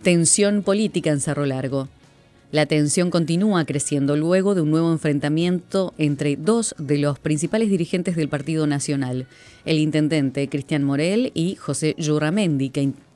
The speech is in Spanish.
Tensión política en Cerro Largo. La tensión continúa creciendo luego de un nuevo enfrentamiento entre dos de los principales dirigentes del Partido Nacional, el intendente Cristian Morel y José Yurramendi, que